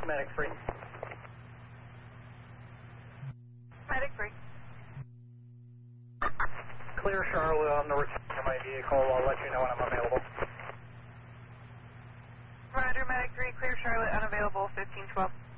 Medic 3. Medic 3. Clear Charlotte on the return to my vehicle. I'll let you know when I'm available. Roger, Medic 3, clear Charlotte, unavailable, 1512.